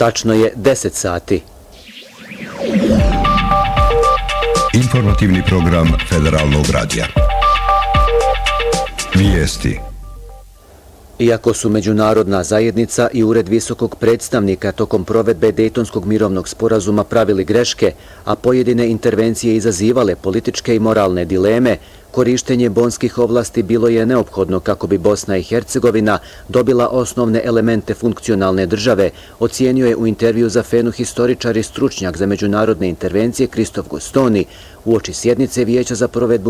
Tačno je 10 sati. Informativni program Federalnog radija. Vijesti. Iako su međunarodna zajednica i Ured visokog predstavnika tokom provedbe Dejtonskog mirovnog sporazuma pravili greške, a pojedine intervencije izazivale političke i moralne dileme, korištenje bonskih ovlasti bilo je neophodno kako bi Bosna i Hercegovina dobila osnovne elemente funkcionalne države, ocijenio je u intervju za Fenu historičar i stručnjak za međunarodne intervencije Kristof Gustoni uoči sjednice Vijeća za provedbu